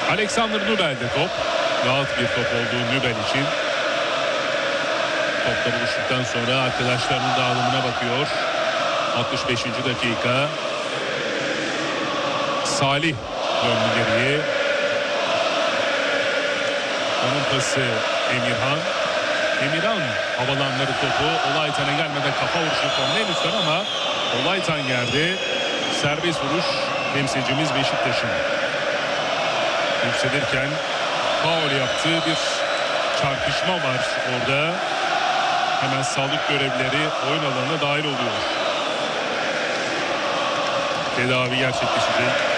Alexander Nubel'de top. Rahat bir top olduğu Nubel için. Topla buluştuktan sonra arkadaşlarının dağılımına bakıyor. 65. dakika. Salih döndü geriye. Onun pası Emirhan. Emirhan havalandırdı topu. Olaytan'a gelmeden kafa vuruşu en üstten ama Olaytan geldi. Serbest vuruş temsilcimiz Beşiktaş'ın. Yükselirken faul yaptığı bir çarpışma var orada. Hemen sağlık görevlileri oyun alanına dahil oluyor. Tedavi gerçekleşecek.